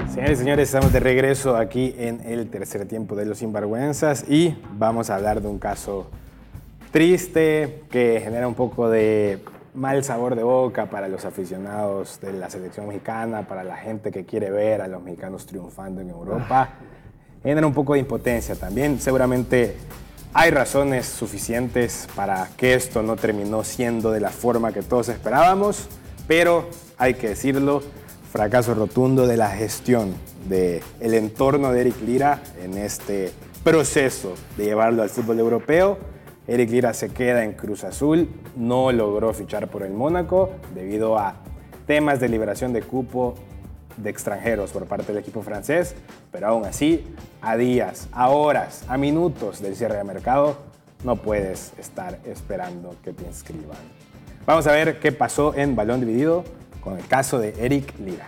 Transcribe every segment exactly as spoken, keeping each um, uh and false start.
Señores y señores, estamos de regreso aquí en el tercer tiempo de Los Sinvergüenzas y vamos a hablar de un caso triste que genera un poco de mal sabor de boca para los aficionados de la selección mexicana, para la gente que quiere ver a los mexicanos triunfando en Europa. Genera un poco de impotencia también. Seguramente hay razones suficientes para que esto no terminó siendo de la forma que todos esperábamos, pero hay que decirlo, fracaso rotundo de la gestión del entorno de Eric Lira en este proceso de llevarlo al fútbol europeo. Eric Lira se queda en Cruz Azul, no logró fichar por el Mónaco debido a temas de liberación de cupo de extranjeros por parte del equipo francés, pero aún así, a días, a horas, a minutos del cierre de mercado, no puedes estar esperando que te inscriban. Vamos a ver qué pasó en Balón Dividido con el caso de Eric Lira.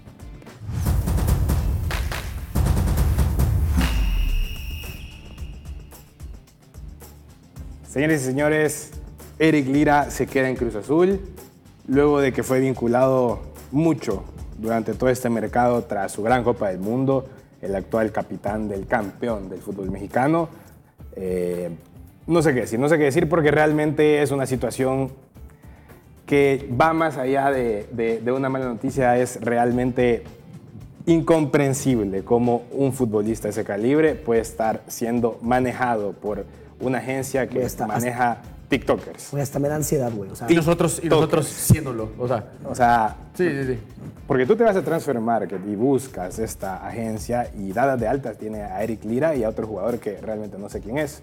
Señores y señores, Eric Lira se queda en Cruz Azul luego de que fue vinculado mucho durante todo este mercado tras su gran Copa del Mundo, el actual capitán del campeón del fútbol mexicano. Eh, no sé qué decir, no sé qué decir porque realmente es una situación que va más allá de, de, de una mala noticia. Es realmente incomprensible cómo un futbolista de ese calibre puede estar siendo manejado por una agencia que hasta, maneja hasta, TikTokers. Hasta me da ansiedad, güey. O sea, y nosotros, y nosotros siéndolo. O sea, o sea sí, sí, sí. Porque tú te vas a Transfer Market y buscas esta agencia y dadas de altas tiene a Eric Lira y a otro jugador que realmente no sé quién es.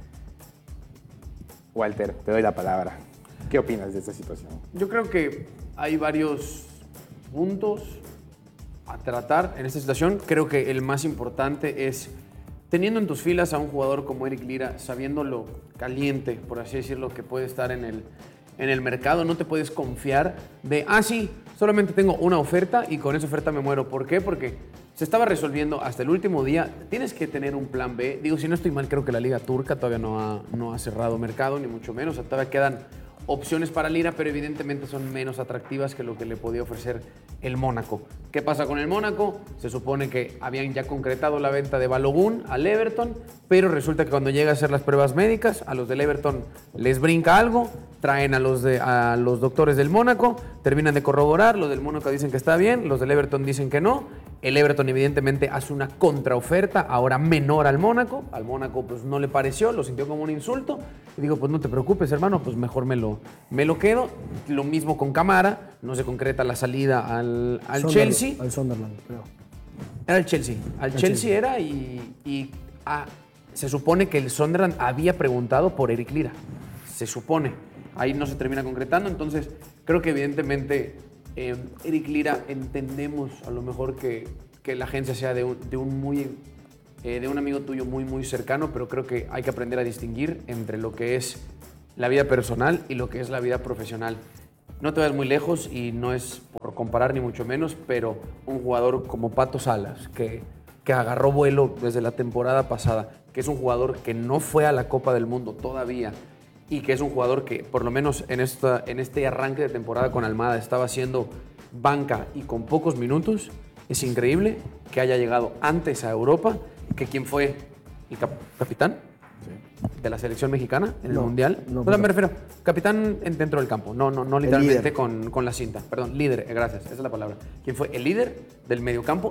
Walter, te doy la palabra. ¿Qué opinas de esta situación? Yo creo que hay varios puntos a tratar en esta situación. Creo que el más importante es, teniendo en tus filas a un jugador como Eric Lira, sabiendo lo caliente, por así decirlo, que puede estar en el, en el mercado, no te puedes confiar de, ah, sí, solamente tengo una oferta y con esa oferta me muero. ¿Por qué? Porque se estaba resolviendo hasta el último día. Tienes que tener un plan B. Digo, si no estoy mal, creo que la Liga Turca todavía no ha, no ha cerrado mercado, ni mucho menos. O sea, todavía quedan opciones para Lira, pero evidentemente son menos atractivas que lo que le podía ofrecer el Mónaco. ¿Qué pasa con el Mónaco? Se supone que habían ya concretado la venta de Balogun al Everton, pero resulta que cuando llega a hacer las pruebas médicas, a los del Everton les brinca algo, traen a los, de, a los doctores del Mónaco, terminan de corroborar, los del Mónaco dicen que está bien, los del Everton dicen que no. El Everton evidentemente hace una contraoferta, ahora menor al Mónaco. Al Mónaco pues no le pareció, lo sintió como un insulto. Y digo, pues no te preocupes, hermano, pues mejor me lo, me lo quedo. Lo mismo con Camara, no se concreta la salida al, al Chelsea. Al Sunderland, creo. Era el Chelsea. Al el Chelsea, Chelsea era y, y ah, se supone que el Sunderland había preguntado por Eric Lira. Se supone. Ahí no se termina concretando, entonces creo que evidentemente Eh, Eric Lira, entendemos a lo mejor que, que la agencia sea de un, de un muy eh, de un amigo tuyo muy muy cercano, pero creo que hay que aprender a distinguir entre lo que es la vida personal y lo que es la vida profesional. No te vayas muy lejos y no es por comparar ni mucho menos, pero un jugador como Pato Salas, que, que agarró vuelo desde la temporada pasada, que es un jugador que no fue a la Copa del Mundo todavía, y que es un jugador que, por lo menos en, esta, en este arranque de temporada con Almada, estaba haciendo banca y con pocos minutos. Es increíble que haya llegado antes a Europa que quien fue el cap capitán sí. de la selección mexicana en el no, Mundial. No, o sea, me refiero, capitán dentro del campo, no, no, no literalmente con, con la cinta. Perdón, líder, gracias, esa es la palabra. Quien fue el líder del mediocampo